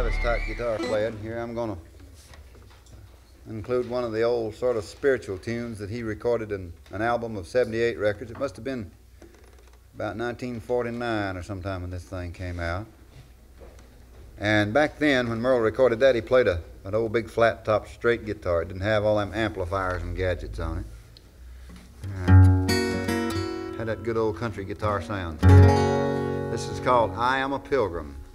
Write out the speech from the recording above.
Travis-type guitar playing. Here I'm going to include one of the old sort of spiritual tunes that he recorded in an album of 78 records. It must have been about 1949 or sometime when this thing came out. And back then, when Merle recorded that, he played an old big flat-top straight guitar. It didn't have all them amplifiers and gadgets on it. Had that good old country guitar sound. This is called I Am a Pilgrim.